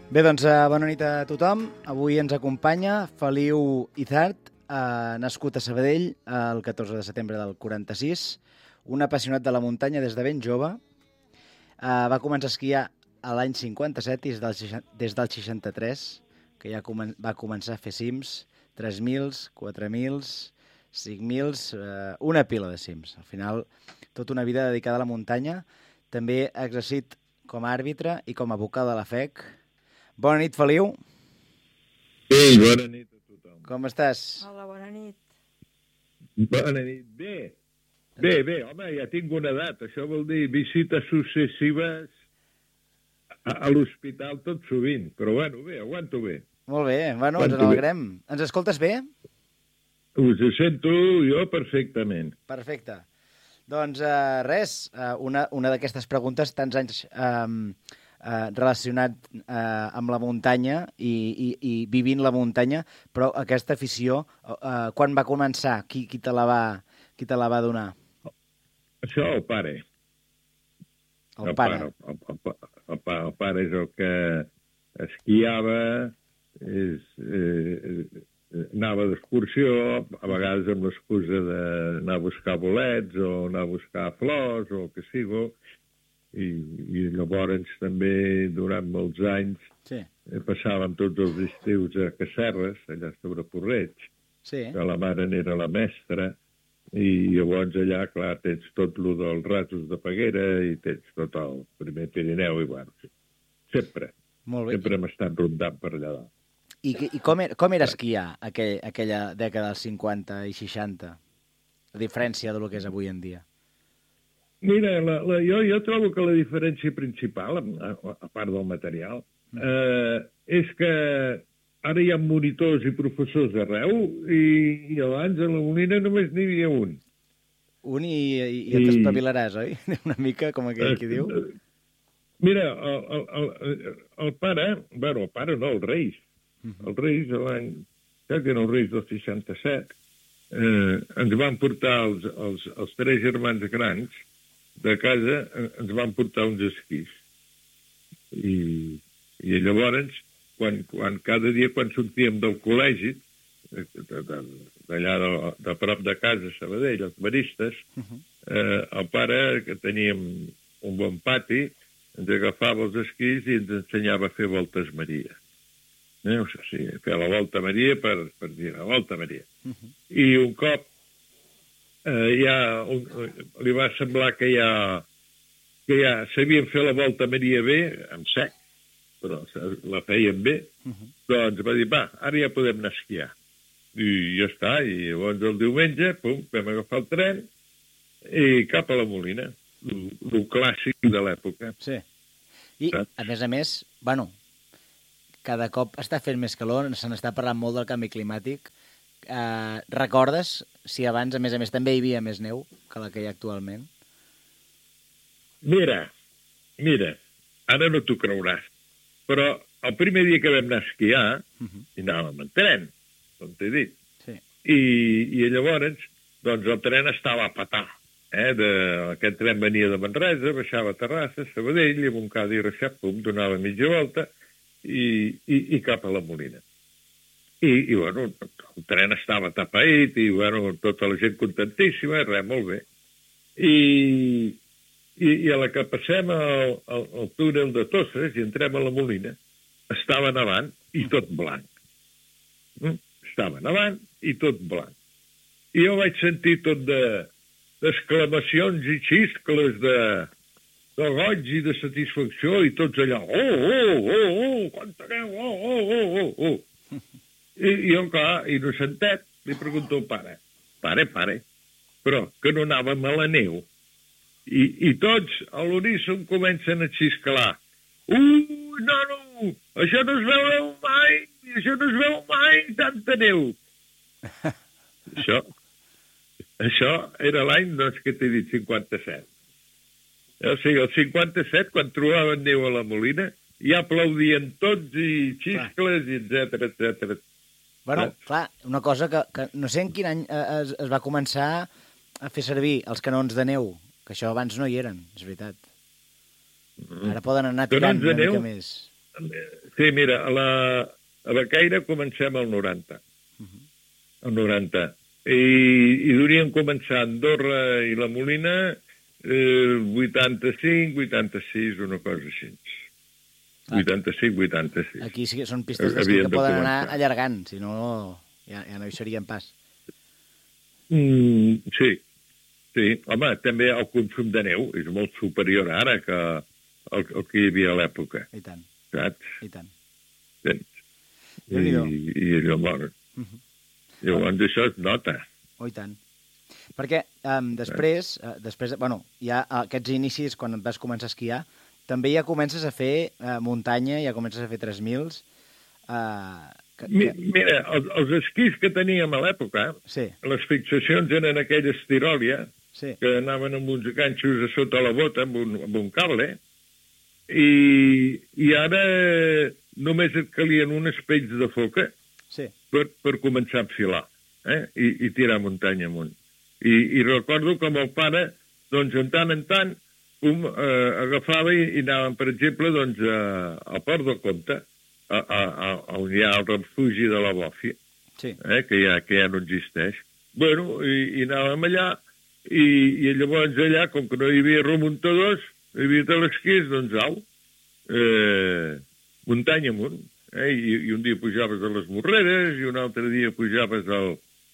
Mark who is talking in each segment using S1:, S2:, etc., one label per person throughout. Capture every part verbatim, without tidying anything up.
S1: Bé, doncs, uh, bona nit a tothom. Avui ens acompanya Feliu Izard, uh, nascut a Sabadell el catorze de setembre del quaranta-sis, un apassionat de la muntanya des de ben jove. Uh, va començar a esquiar a l'any cinquanta-set i des del, des del seixanta-tres, que ja comen va començar a fer cims, tres mil, quatre mil, cinc mil, uh, una pila de cims. Al final, tota una vida dedicada a la muntanya. També ha exercit com a àrbitre i com a vocal de la F E C. Bona nit, Feliu.
S2: Ei, bona nit a tothom.
S1: Com estàs?
S3: Hola, bona nit.
S2: Bona nit. Bé, bé, bé, home, ja tinc una edat. Això vol dir visites successives a, a l'hospital tot sovint. Però bueno, bé, aguanto bé.
S1: Molt bé, bueno, ens alegrem. Ens escoltes bé?
S2: Us sento jo perfectament.
S1: Perfecte. Doncs uh, res, uh, una, una d'aquestes preguntes, tants anys um, uh, relacionat uh, amb la muntanya i, i, i vivint la muntanya, però aquesta afició, uh, quan va començar? Qui, qui, te la va, qui te la va donar?
S2: Això, el pare.
S1: El, el pare.
S2: pare el, el, el, el, el pare és el que esquiava, és... Eh, anava d'excursió, a vegades amb l'excusa d'anar a buscar bolets o anar a buscar flors o el que sigui, i, i llavors també durant molts anys
S1: sí.
S2: passàvem tots els estius a Casserres, allà sobre Porreig,
S1: sí.
S2: que la mare n'era la mestra, i llavors allà, clar, tens tot lo dels rasos de Peguera i tens tot el primer Pirineu, i bueno, sempre,
S1: Molt bé.
S2: sempre hem estat rondant per allà dalt.
S1: I, i com, era, com era esquiar aquell, aquella dècada dels cinquanta i seixanta? A diferència del que és avui en dia.
S2: Mira, la, la, jo, jo trobo que la diferència principal, a, a part del material, eh, és que ara hi ha monitors i professors arreu i, i abans a la Molina només n'hi havia un.
S1: Un i, i, i et espavilaràs, oi? Una mica, com aquell qui diu.
S2: Mira, el, el, el, el pare, bueno, el pare no, els Reis, els Reis, l'any, crec que eren els Reis del seixanta-set, eh, ens van portar els, els, els tres germans grans de casa, eh, ens van portar uns esquís. I, i llavors, quan, quan cada dia, quan sortíem del col·legi, d'allà de, de prop de casa, Sabadell, els maristes, eh, el pare, que teníem un bon pati, ens agafava els esquís i ens ensenyava a fer voltes Maria. No sé si fer la volta Maria per, per dir la volta Maria. Uh -huh. I un cop eh, ja un, li va semblar que ja, que ja sabien fer la volta Maria bé, en sec, però la feien bé, uh -huh. doncs va dir, va, ara ja podem anar a esquiar. I ja està, i llavors el diumenge, pum, vam agafar el tren i cap a la Molina, el clàssic de l'època.
S1: Sí. I, saps? A més a més, bueno, cada cop està fent més calor, se n'està parlant molt del canvi climàtic. Eh, recordes si abans, a més a més, també hi havia més neu que la que hi ha actualment?
S2: Mira, mira, ara no t'ho creuràs, però el primer dia que vam anar a esquiar, uh -huh. i anàvem en tren, com t'he dit,
S1: sí.
S2: i, i llavors, doncs el tren estava a petar. Eh, de, aquest tren venia de Manresa, baixava a Terrassa, Sabadell, i amb un cada i reixat, pum, donava mitja volta, I, i, i cap a la Molina. I, i bueno, el tren estava tapaït i, bueno, tota la gent contentíssima, res, molt bé. I, i, i a la que passem al, al, al túnel de Tosses i entrem a la Molina, estava nevant i tot blanc. Mm? Estava nevant i tot blanc. I jo vaig sentir tot de d'exclamacions i xiscles de... de goig i de satisfacció i tots allà, oh, oh, oh, oh, quanta neu, oh, oh, oh, oh, oh. I, i jo, clar, innocentet, li pregunto al pare, pare, pare, però que no anàvem a la neu. I, i tots a l'uníson comencen a xisclar. Ui, nano, això no es veu mai, això no es veu mai, tanta neu. això, això era l'any, doncs, que t'he dit, cinquanta-set. O sigui, el cinquanta-set, quan trobaven neu a la Molina, ja aplaudien tots i xiscles, i etcètera, etcètera.
S1: Bueno, ah. clar, una cosa que, que no sé en quin any es, es va començar a fer servir els canons de neu, que això abans no hi eren, és veritat. Ara poden anar tirant una mica més.
S2: sí, mira, a la, a Becaire comencem al noranta. Uh-huh. Al noranta. I, i durien començar Andorra i la Molina eh, vuitanta-cinc, vuitanta-sis, una cosa així. vuitanta-cinc, vuitanta-sis.
S1: Aquí sí que són pistes d'esquí que poden anar allargant, si no, ja, ja no hi serien pas.
S2: Mm, sí, sí. Home, també el consum de neu és molt superior ara que el, el que hi havia a l'època.
S1: I tant.
S2: Saps?
S1: I tant.
S2: Tens. I, i llavors, uh-huh. llavors això es nota.
S1: Oh, i tant. Perquè um, després, uh, després, bueno, ja aquests inicis, quan vas començar a esquiar, també ja comences a fer uh, muntanya, ja comences a fer tres mils. Uh, que, que...
S2: Mira, els, els esquís que teníem a l'època, sí. Les fixacions eren aquelles tiròlia, sí. Que anaven amb uns ganxos a sota la bota, amb un, amb un cable, i, i ara només et calien unes pells de foca sí. per, per començar a enfilar, eh? I, i tirar muntanya amunt. I, i recordo com el pare, doncs, en tant en tant, um, eh, agafava i, i anàvem, per exemple, doncs, a, al Port del Comte, a, a, a, on hi ha el refugi de la Bòfia, sí. eh, que, ja, que ja no existeix. Bueno, i, i anàvem allà, i, i llavors allà, com que no hi havia remuntadors, hi havia telesquís, doncs, au, eh, muntanya amunt. Eh, i, I un dia pujaves a les Morreres, i un altre dia pujaves al,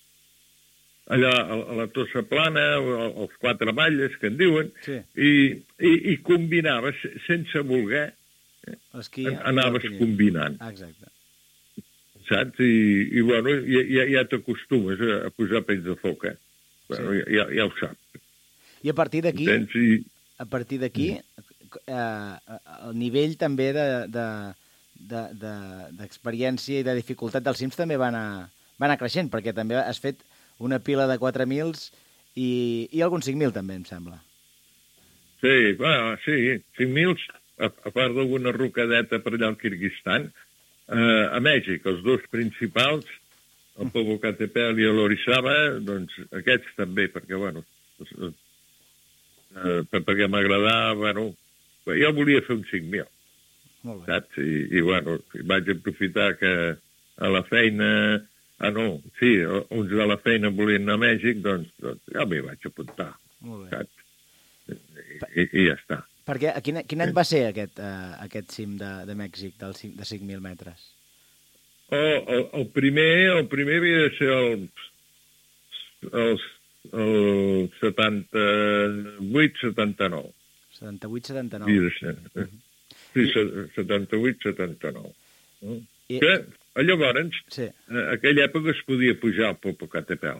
S2: allà a, a la Tossa Plana, als Quatre Malles, que en diuen, sí. i, i, i combinaves, sense voler,
S1: Esquí,
S2: anaves combinant.
S1: Exacte.
S2: Saps? I, i bueno, ja, ja, ja t'acostumes a, a posar pells de foc, eh? Bueno, sí. ja, ja ho saps.
S1: I a partir d'aquí,
S2: I...
S1: a partir d'aquí, eh, el nivell també de, de, de, de, d'experiència i de dificultat dels cims també va anar, va anar creixent, perquè també has fet una pila de quatre mils i, i alguns cinc mil també, em sembla.
S2: Sí, bueno, sí, cinc mil, a, a part d'alguna rocadeta per allà al Kirguistan, eh, a Mèxic, els dos principals, el Popocatépetl i l'Orizaba, doncs aquests també, perquè, bueno, eh, perquè m'agradava, bueno, jo volia fer un cinc mil, saps? I, i, bueno, vaig aprofitar que a la feina... Ah, no, sí, uns de la feina volien anar a Mèxic, doncs, doncs ja m'hi vaig apuntar, saps? I, i ja està.
S1: Perquè quin, quin any va ser aquest, uh, aquest cim de, de Mèxic, del, de cinc mil metres?
S2: Oh, el, el, primer, el primer havia de ser el, el, el setanta-vuit setanta-nou.
S1: setanta-vuit setanta-nou.
S2: Havia de ser. Uh-huh. Sí, setanta-vuit setanta-nou. Uh. I... Que, llavors, sí. En aquella època es podia pujar al Popocatépetl.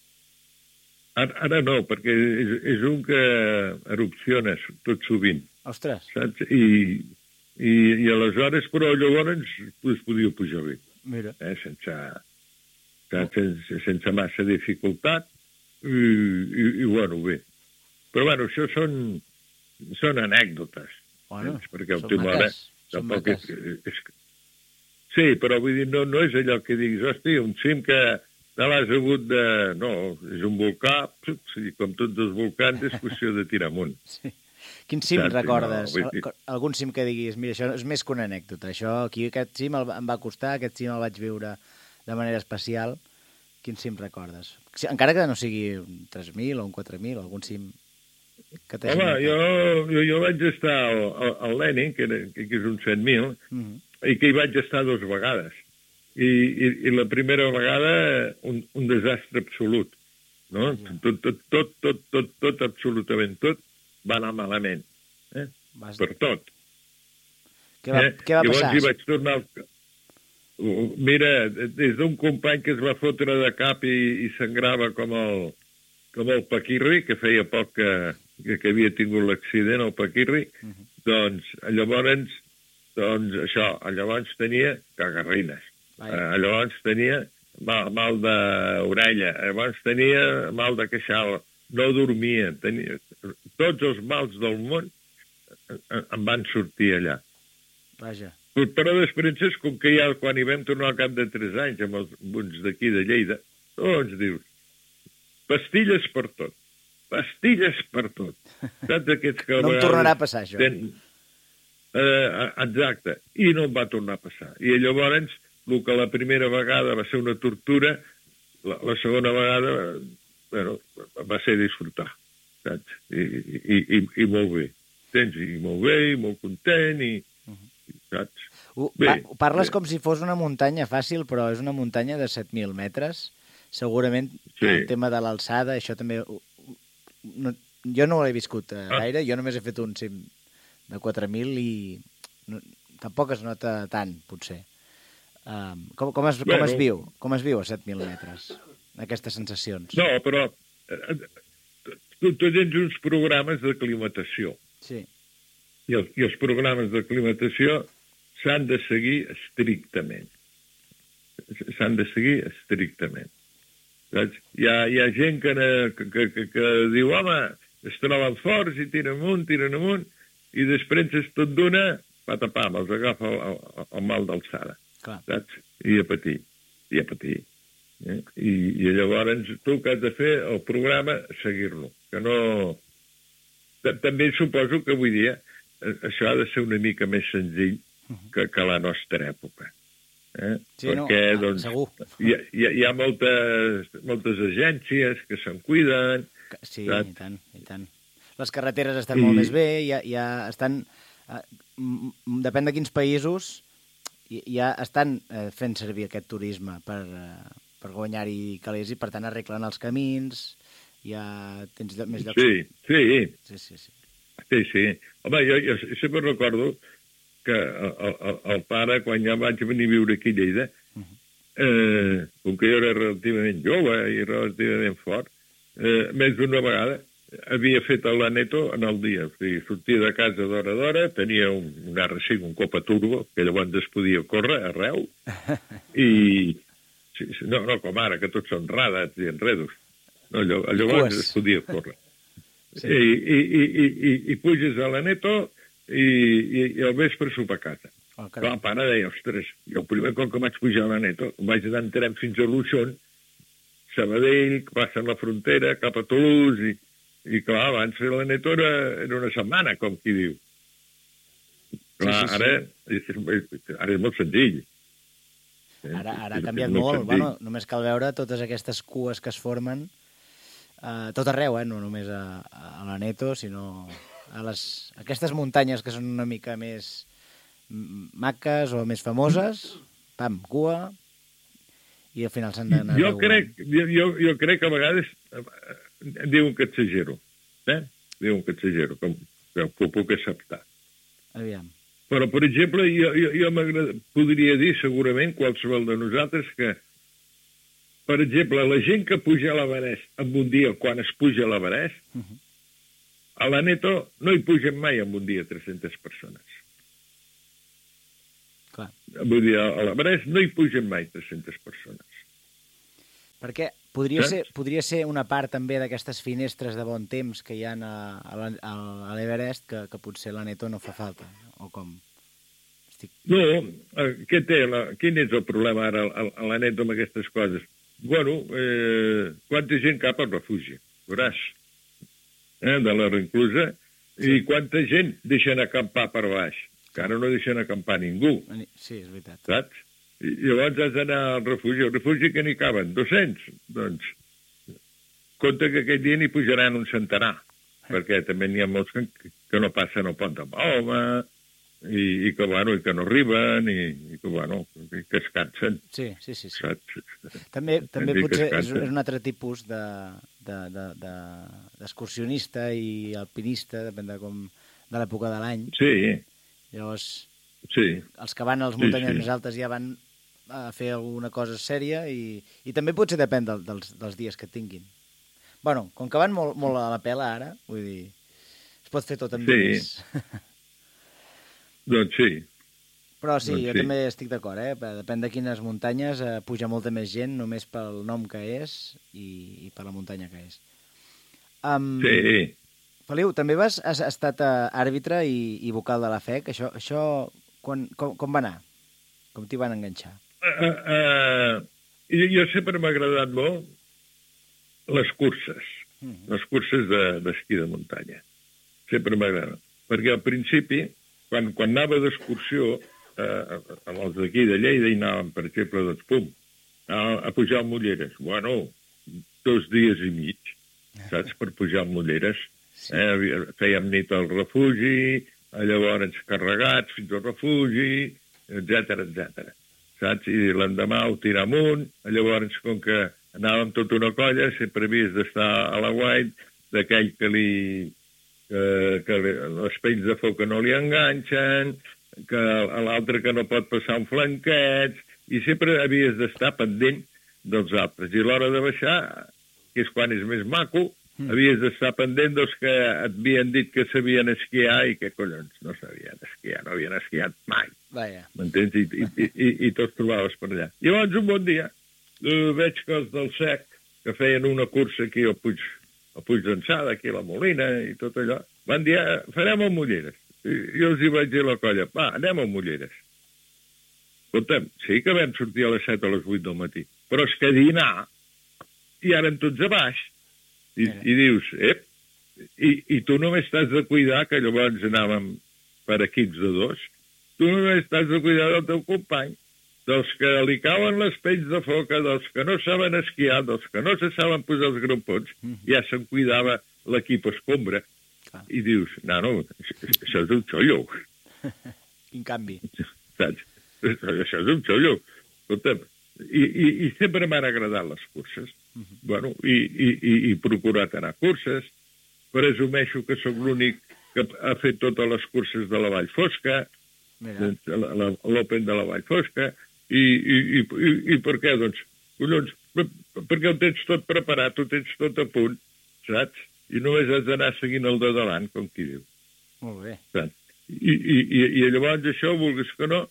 S2: Ara, ara no, perquè és, és un que erupciona tot sovint.
S1: Ostres.
S2: Saps? I, i, i aleshores, però llavors es podia pujar bé.
S1: Mira.
S2: Eh? Sense, sense, sense massa dificultat i, i, i, bueno, bé. Però, bueno, això són, són anècdotes.
S1: Bueno,
S2: eh? Perquè
S1: són maques. Són maques.
S2: És, és, sí, però vull dir, no, no és allò que diguis, hosti, un cim que te l'has hagut de... No, és un volcà, sí, com tots els volcans, és qüestió de tirar amunt.
S1: Sí. Quin cim Saps? recordes? No, dir... Algun cim que diguis, mira, això és més que una anècdota. Això, aquí aquest cim em va costar, aquest cim el vaig viure de manera especial. Quin cim recordes? Encara que no sigui un tres mil o un quatre mil, algun cim que t'hagi...
S2: Home, jo, jo, jo vaig estar al, al, al Lenin, que, era, que és un set mil, uh-huh. i que hi vaig estar dues vegades. I, i, i la primera vegada un, un desastre absolut, no? Ja. Tot, tot, tot, tot, tot, tot, absolutament tot va anar malament, eh? Vas... per tot.
S1: Què va, eh? què va
S2: Llavors
S1: passar?
S2: Hi vaig tornar... Al... Mira, des d'un company que es va fotre de cap i, i sangrava com el, com el Paquirri, que feia poc que, que, que havia tingut l'accident, el Paquirri, uh-huh. doncs llavors, doncs això, llavors tenia cagarrines. Uh, llavors tenia mal, mal d'orella, llavors tenia mal de queixal, no dormia, tenia... tots els mals del món em van sortir allà.
S1: Vaja.
S2: Però després, com que ja quan hi vam tornar al cap de tres anys amb els buns d'aquí de Lleida, doncs dius, pastilles per tot, pastilles per tot. Saps aquests que
S1: no em tornarà a passar, això.
S2: Ten... Eh, exacte, i no em va tornar a passar. I llavors, el que la primera vegada va ser una tortura, la, la segona vegada, bueno, va ser disfrutar, saps? I, i, i, i molt bé. Tens, i molt bé, i molt content, i, i saps?
S1: Uh,
S2: bé,
S1: pa parles
S2: bé.
S1: com si fos una muntanya fàcil, però és una muntanya de set mil metres. Segurament
S2: Sí.
S1: el tema de l'alçada, això també... No, jo no ho he viscut eh, gaire, jo només he fet un cim de quatre mil i no, tampoc es nota tant, potser. Um, com, com, es,
S2: Bueno.
S1: com es viu? Com es viu a set mil metres? Aquestes sensacions.
S2: No, però eh, tu, tu tens uns programes d'aclimatació.
S1: Sí.
S2: I, el, I els programes d'aclimatació s'han de seguir estrictament. S'han de seguir estrictament. Saps? Hi ha, hi ha gent que, que, que, que, que diu, home, es troben forts i tiren amunt, tiren amunt, i després és tot d'una, patapam, els agafa el, el, el mal d'alçada. Saps? I a patir. I a patir. Eh? I, I llavors tu que has de fer el programa, seguir-lo. Que no... També suposo que avui dia això ha de ser una mica més senzill que, que la nostra època. Eh?
S1: Sí,
S2: perquè
S1: no,
S2: doncs,
S1: segur.
S2: Hi ha, hi ha, hi ha moltes, moltes agències que se'n cuiden.
S1: Sí,
S2: saps?
S1: i tant, i tant. Les carreteres estan
S2: I...
S1: molt més bé, ja, ja estan... Eh, depèn de quins països, ja estan eh, fent servir aquest turisme per, eh, per guanyar-hi calés i, per tant, arreglen els camins, ja tens lloc, més llocs...
S2: Sí, sí.
S1: Sí, sí, sí.
S2: Sí, sí. Home, jo, jo sempre recordo que el, el, el pare, quan ja vaig venir a viure aquí a Lleida, eh, com que jo era relativament jove i relativament fort, eh, més d'una vegada havia fet l'Aneto en el dia. O sigui, sortia de casa d'hora a d'hora, tenia un, un R cinc, un Copa Turbo, que llavors es podia córrer arreu, i... Sí, no, no, com ara, que tots són radats i enredos. No, llavors es podia córrer. Sí. I, i, i, i, i puges a l'Aneto i, i, i el vespre sopar a casa.
S1: Oh,
S2: però el pare deia, ostres, jo el primer cop que vaig pujar a l'Aneto vaig anar entrant fins a Luixón, Sabadell, passant la frontera, cap a Toulouse, i, i clar, abans l'Aneto era, era una setmana, com qui diu. Clar, sí, sí, sí. Ara, és, ara és molt senzill.
S1: Ara, ara ha canviat molt. molt. Bueno, només cal veure totes aquestes cues que es formen uh, tot arreu, eh? No només a, a l'Aneto, sinó a les, aquestes muntanyes que són una mica més maques o més famoses, pam, cua, i al final s'han d'anar...
S2: Jo crec, jo, jo crec que a vegades eh, diuen que exagero, eh? Diuen que exagero, com que ho puc acceptar.
S1: Aviam.
S2: Però, per exemple, jo, jo, jo podria dir segurament qualsevol de nosaltres que, per exemple, la gent que puja a l'Everest en un dia, quan es puja a l'Everest, uh -huh. a l'Aneto no hi pugen mai en un dia tres-centes persones.
S1: Clar.
S2: Vull dir, a l'Everest no hi pugen mai tres-centes persones.
S1: Perquè podria ser, podria ser una part també d'aquestes finestres de bon temps que hi ha a, a l'Everest que, que potser l'Aneto no fa falta, o com? Estic...
S2: No, què té? La, quin és el problema ara a l'Aneto amb aquestes coses? Bueno, eh, quanta gent cap al refugi, veuràs, eh, de la reclusa, sí. I quanta gent deixen acampar per baix, que ara no deixen acampar ningú.
S1: Sí, és veritat.
S2: Saps? I llavors has d'anar al refugi. El refugi que n'hi caben? dos-cents? Doncs, compte que aquest dia n'hi pujaran un centenar, perquè també n'hi ha molts que, que no passen el pont de Mahoma, i, i, que, bueno, i que no arriben, i, i que, bueno, que es cansen.
S1: Sí, sí, sí. sí.
S2: Saps?
S1: També, també potser és, és un altre tipus d'excursionista de, de, de, i alpinista, depèn de, com, de l'època de l'any.
S2: Sí.
S1: Llavors,
S2: sí.
S1: Els que van a les muntanyes sí, sí. més altes ja van a fer alguna cosa sèria i, i també potser depèn del, dels, dels dies que tinguin. Bueno, com que van molt, molt a la pela ara, vull dir, es pot fer tot amb
S2: sí.
S1: diners.
S2: Doncs sí.
S1: Però sí,
S2: doncs
S1: jo
S2: sí.
S1: també estic d'acord, eh? Depèn de quines muntanyes eh, puja molta més gent, només pel nom que és i, i per la muntanya que és. Um,
S2: sí.
S1: Feliu, també vas, has estat uh, àrbitre i, i vocal de la F E C. Això, això quan, com, com va anar? Com t'hi van enganxar?
S2: Uh, uh, jo, jo sempre m'ha agradat molt les curses, mm. les curses d'esquí de, de muntanya. Sempre m'ha agradat. Perquè al principi, quan, quan anava d'excursió, eh, amb els d'aquí de Lleida, hi anàvem, per exemple, doncs, pum, a, a pujar a Mulleres. Bueno, dos dies i mig, saps, per pujar a Mulleres. Sí. Eh, fèiem nit al refugi, llavors carregats fins al refugi, etcètera, etcètera. Saps? I l'endemà ho tirar amunt, llavors, com que anàvem tota una colla, sempre havies d'estar a la guait d'aquell que li... que, que les pells de foc no li enganxen, que l'altre que no pot passar un flanquet, i sempre havies d'estar pendent dels altres. I a l'hora de baixar, que és quan és més maco, mm. havies d'estar pendent dels que et havien dit que sabien esquiar i que, collons, no sabien esquiar, no havien esquiat mai.
S1: Vaja.
S2: M'entens? I, i, i, i tots trobaves per allà. I llavors, un bon dia, veig que els del Sec, que feien una cursa aquí al Puig, al Puig d'Ençada, aquí a la Molina i tot allò, van dir, farem a Mulleres. I jo els hi vaig dir a la colla, va, anem a Mulleres. Escolta'm, sí que vam sortir a les set o a les vuit del matí, però és que dinar i ara tots a baix. I, i dius, ep, i, i tu només t'has de cuidar, que llavors anàvem per equips de dos, tu només t'has de cuidar del teu company, dels que li cauen les pells de foca, dels que no saben esquiar, dels que no se saben posar els grampons, mm. ja se'n cuidava l'equip escombra. Ah. I dius, nano, això és un xollo.
S1: Quin canvi.
S2: Saps? Això és un xollo. Escolta'm, i, i, i sempre m'han agradat les curses. Mm-hmm. Bueno, i, i, i, i procurat anar a curses. Presumeixo que sóc l'únic que ha fet totes les curses de la Vall Fosca, l'Open de la Vall Fosca, i, i, i, i, i per què? Doncs, collons, perquè ho tens tot preparat, ho tens tot a punt, saps? I només has d'anar seguint el de davant, com qui diu.
S1: Molt bé.
S2: Saps? I, i, i, I llavors això, vulguis que no,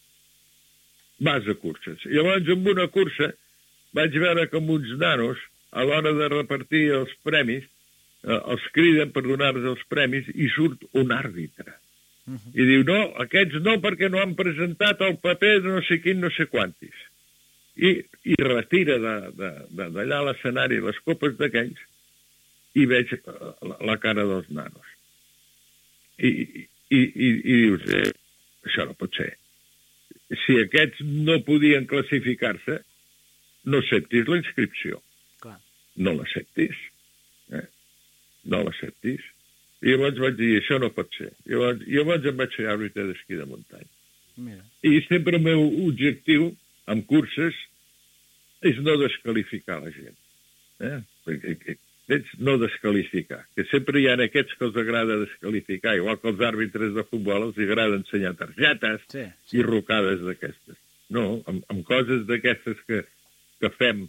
S2: vas a curses. I llavors, amb una cursa, vaig veure que amb uns nanos, a l'hora de repartir els premis, eh, els criden per donar-los els premis i surt un àrbitre. Uh-huh. I diu, no, aquests no, perquè no han presentat el paper de no sé quin, no sé quantis. I, i retira d'allà a l'escenari les copes d'aquells i veig la, la cara dels nanos. I, i, i, i dius, eh, això no pot ser. Si aquests no podien classificar-se, no acceptis la inscripció.
S1: Clar.
S2: No l'acceptis. Eh? No l'acceptis. I llavors vaig dir, això no pot ser. Llavors, llavors em vaig fer àrbitre d'esquí de muntanya.
S1: Mira.
S2: I sempre el meu objectiu amb curses és no desqualificar la gent. Eh? Perquè, no desqualificar. Que sempre hi ha aquests que els agrada desqualificar, igual que els àrbitres de futbol els agrada ensenyar targetes sí, sí. i rocades d'aquestes. No, amb, amb coses d'aquestes que, que fem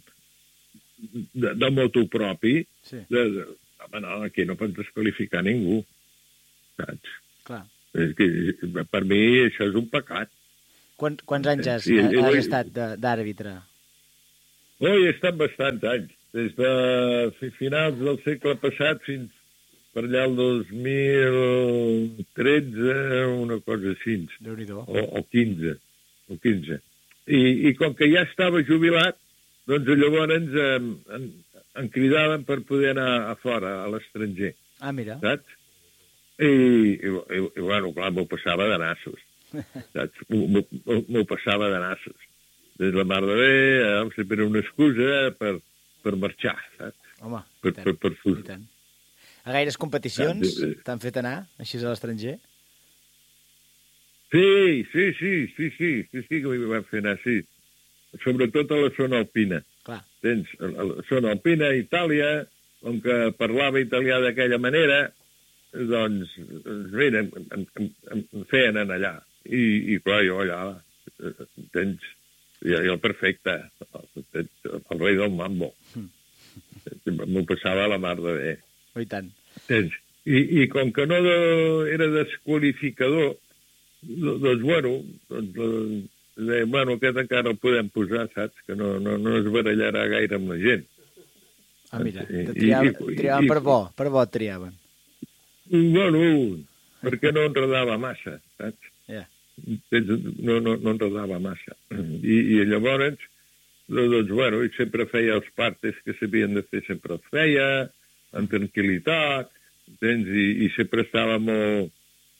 S2: de, de motu propi, sí. de, de, home, no, aquí no pots desqualificar ningú, saps?
S1: Clar.
S2: És que, per mi això és un pecat.
S1: Quant, quants anys has, sí, has, has estat d'àrbitre?
S2: Oh, he estat bastants anys. Des de finals del segle passat fins per allà el dos mil tretze, una cosa així.
S1: Déu-n'hi-do.
S2: O, o quinze. O quinze. I, I com que ja estava jubilat, doncs llavors ens em, em, em cridaven per poder anar a fora, a l'estranger.
S1: Ah, mira.
S2: Saps? I, i, i, i bueno, clar, m'ho passava de nassos. Saps? M'ho passava de nassos. Des la mar de bé, eh, sempre era una excusa per, per marxar, saps?
S1: Home,
S2: per,
S1: i tant,
S2: per, per, per...
S1: i tant. A gaires competicions t'han fet anar, així a l'estranger?
S2: Sí, sí, sí, sí, sí, sí, sí que m'hi van fer anar, sí. Sobretot a la zona alpina.
S1: Clar.
S2: Tens, a la zona alpina, a Itàlia, on que parlava italià d'aquella manera, doncs, mira, em, em, em feien anar allà. I, i clar, jo allà, tens... I el perfecte, el, el rei del mambo. M'ho passava a la mar de bé.
S1: Oh, i tant.
S2: I, I com que no de, era desqualificador, doncs, bueno, doncs, eh, bueno, aquest encara el podem posar, saps? Que no, no, no es barallarà gaire amb la gent.
S1: Ah, mira, triaven, triaven per bo, per bo triaven.
S2: Bueno, perquè no enredava massa, saps?
S1: Ja. Yeah.
S2: No, no, no enredava massa. I, i llavors, doncs, bueno, i sempre feia els partes que s'havien de fer, sempre els feia, amb tranquil·litat, tens, i, i sempre estava molt...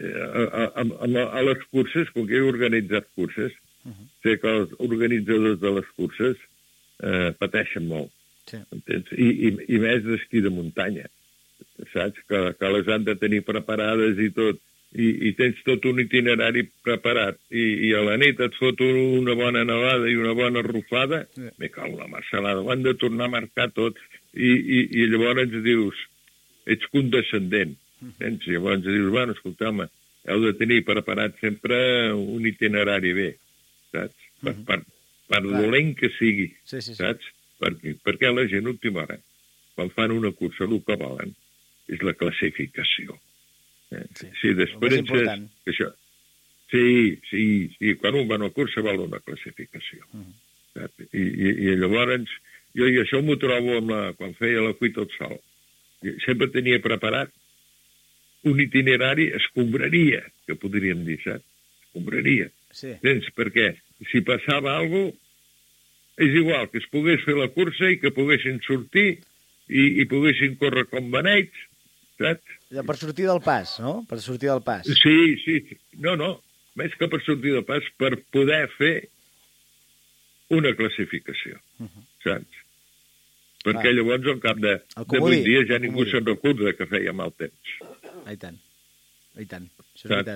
S2: a, a, a, a les curses, com que he organitzat curses, uh -huh. sé que els organitzadors de les curses eh, pateixen molt. Sí. Entens? I, i, I més d'esquí de muntanya, saps? Que, que les han de tenir preparades i tot. I, i tens tot un itinerari preparat. I, i a la nit et fot una bona nevada i una bona rufada, sí. Me cau la marcelada. Ho han de tornar a marcar tot. I, i, i llavors ens dius, ets condescendent. Tens? I llavors dius, bueno, escolteu-me, heu de tenir preparat sempre un itinerari bé, saps? Per, per, per dolent que sigui,
S1: sí, sí, sí.
S2: Saps? Perquè, perquè la gent, a última hora, quan fan una cursa, el que volen és la classificació. Eh? Sí, sí, després... Això. Sí, sí, sí, quan un va a una cursa vol una classificació. Uh -huh. I, i, I llavors, jo i això m'ho trobo amb la, quan feia la Cuita al Sol. Sempre tenia preparat un itinerari escombraria, que podríem dir, saps? Escombraria.
S1: Sí.
S2: Tens? Perquè si passava alguna cosa, és igual que es pogués fer la cursa i que poguessin sortir i, i poguessin córrer com beneits, saps?
S1: Ja per sortir del pas, no? Per sortir del pas.
S2: Sí, sí. No, no. Més que per sortir del pas, per poder fer una classificació, uh -huh. saps? Perquè ah. llavors, al cap de, de vuit dies, ja ningú se'n recorda que feia mal temps.
S1: Ah, i tant. I tant. Això és veritat.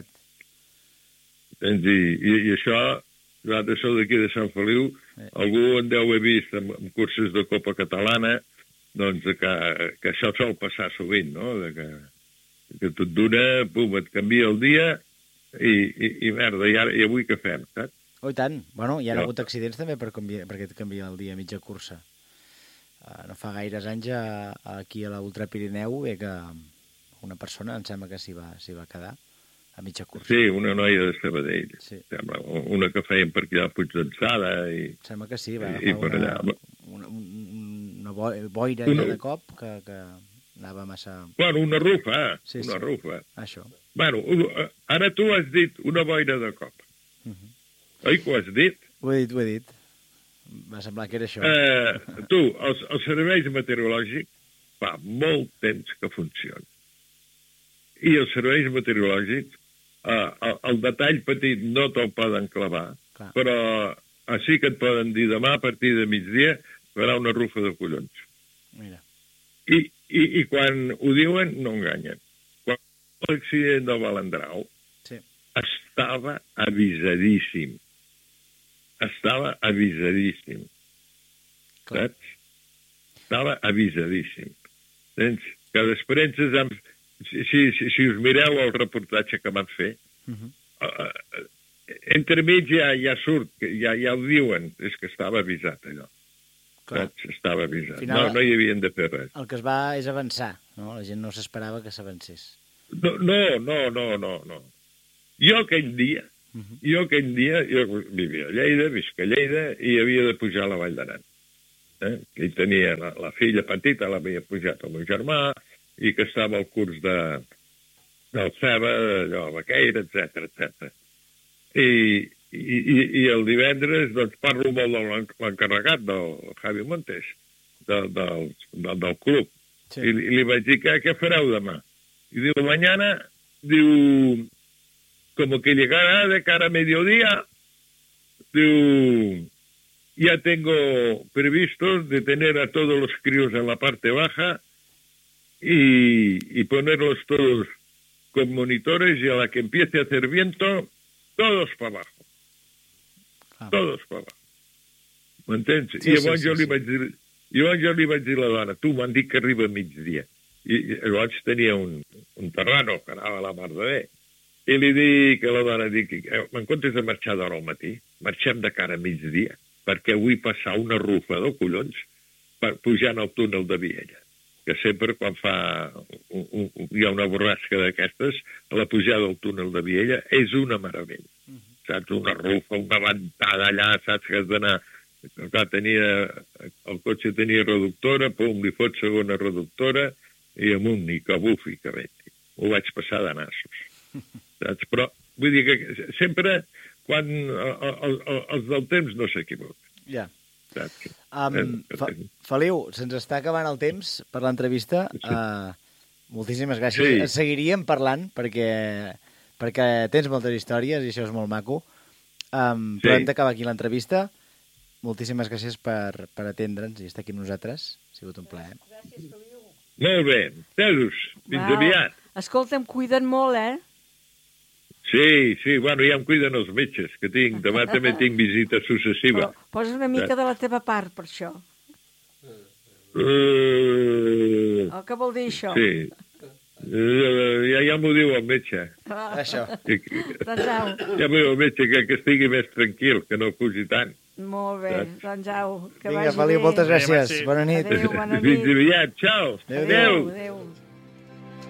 S2: I, i, i això, nosaltres sou d'aquí de Sant Feliu, eh. algú en deu haver vist en, en curses de Copa Catalana, doncs que, que això sol passar sovint, no? De que, que tot d'una, pum, et canvia el dia i, i, i merda, i, ara, i avui què fem, saps?
S1: Oh, i tant. Bueno, hi ha no. hagut accidents també per canviar, perquè et canvia el dia a mitja cursa. Uh, no fa gaires anys a, aquí a l'Ultra Pirineu ve que una persona, em sembla que s'hi va, s'hi va quedar a mitja cursa.
S2: Sí, una noia de Sabadell. Sí. Sembla, una que feien per aquí a Puig d'Ençada. I,
S1: em sembla que sí, va
S2: i,
S1: agafar
S2: i
S1: una, una, una, una boira una... de cop que, que anava massa...
S2: Bueno, una rufa, sí, una sí. rufa.
S1: Això.
S2: Bueno, ara tu has dit una boira de cop. Uh -huh. Oi que ho has dit?
S1: Ho he dit, ho he dit. Va semblar que era això.
S2: Eh, tu, els, els serveis meteorològics fa molt temps que funcionen. I els serveis meteorològics, eh, el, el detall petit no te'l poden clavar, clar. Però així que et poden dir demà a partir de migdia farà una rufa de collons.
S1: Mira.
S2: I, i, i quan ho diuen, no enganyen. Quan l'accident del Balandrau sí. estava avisadíssim. Estava avisadíssim. Clar. Saps? Estava avisadíssim. Tens? Que després, si, si, si, si us mireu el reportatge que van fer, uh -huh. uh, entremig ja, ja surt, ja, ja ho diuen, és que estava avisat allò. Saps? Estava avisat. Final, no, no hi havien de fer res.
S1: El que es va és avançar, no? La gent no s'esperava que s'avancés.
S2: No, no, no, no, no, no. Jo aquell dia, uh -huh. jo aquell dia, jo vivia a Lleida, visc a Lleida, i havia de pujar a la Vall d'Aran. Eh? I tenia la, la filla petita, l'havia pujat el meu germà, i que estava al curs de, del Ceba, allò, Baqueira, etcètera, etcètera. I, i, i, i el divendres, doncs, parlo molt de l'encarregat, del Javi Montes, de, del, del, del club. Sí. I, I li vaig dir, què, què fareu demà? I diu, mañana, diu, como que llegará de cara a mediodía, diu, ya tengo previsto de tener a todos los críos en la parte baja y, y ponerlos todos con monitores y a la que empiece a hacer viento, todos para abajo. Ah. Todos para abajo. M'entens? Sí, I llavors sí, sí, jo, li sí. Vaig dir, llavors jo li vaig dir a la dona, tu m'han dit que arriba a migdia. I, i llavors tenia un, un terrano que anava a la mar de bé. I li dic a la dona, dic, en comptes de marxar d'hora al matí, marxem de cara a migdia, perquè vull passar una rufa de collons per pujant al túnel de Viella. Que sempre quan fa un, un, hi ha una borrasca d'aquestes, a la pujada del túnel de Viella és una meravella. Uh -huh. Saps? Una rufa, una ventada allà, saps que has d'anar... Clar, tenia... El cotxe tenia reductora, pum, li fot segona reductora, i amunt, i que bufi, que venti. Ho vaig passar de nassos. Saps? Però, vull dir que sempre, quan els del temps no s'equivoquen.
S1: Ja. Um, Fa Feliu, se'ns està acabant el temps per l'entrevista. Sí. Uh, moltíssimes gràcies. Sí. Seguiríem parlant, perquè perquè tens moltes històries i això és molt maco. Um, sí. Però hem d'acabar aquí l'entrevista. Moltíssimes gràcies per, per atendre'ns i estar aquí amb nosaltres. Ha sigut un plaer.
S3: Gràcies, Feliu.
S2: Molt bé. Adéu. Fins
S3: Val.
S2: aviat.
S3: Escolta, em cuiden molt, eh?
S2: Sí, sí, bueno, ja em cuiden els metges que tinc. Demà també tinc visita successiva.
S3: Però posa una mica de la teva part, per això.
S2: Uh...
S3: El que vol dir això?
S2: Sí. Uh, ja ja m'ho diu el metge.
S3: Ah.
S1: Això.
S2: Que,
S3: Doncs au.
S2: ja m'ho diu el metge que, que estigui més tranquil, que no fugi tant.
S3: Molt bé, doncs au. Que
S1: Vinga,
S3: vagi
S1: Feliu,
S3: bé.
S1: moltes gràcies.
S4: Adéu,
S1: Bona nit.
S3: Adéu, bona nit.
S2: Fins aviat, ciao.
S1: Adéu.
S3: Adéu, adéu.